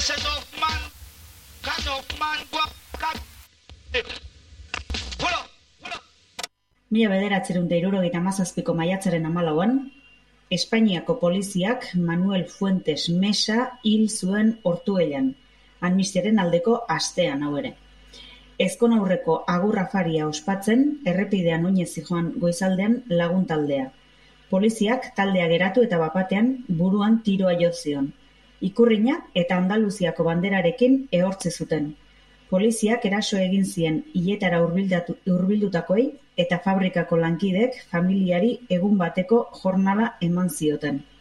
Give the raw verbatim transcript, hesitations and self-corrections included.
Mila bederatziehun eta hirurogeita hamazazpiko maiatzaren hamalauan, Espainiako poliziak Manuel Fuentes Mesa hil zuen Ortuellan, amnistiaren aldeko astean hau ere. Ezkonaurreko agur afaria ospatzen, errepidean oinez zihoan goizaldean lagun taldea. Poliziak taldea geratu eta bapatean buruan tiroa jo zion. Ikurrina eta Andaluziako banderarekin ehortzi zuten. Poliziak eraso egin zien hiletara hurbildutakoei eta fabrikako lankideek familiari egun bateko jornala eman zioten.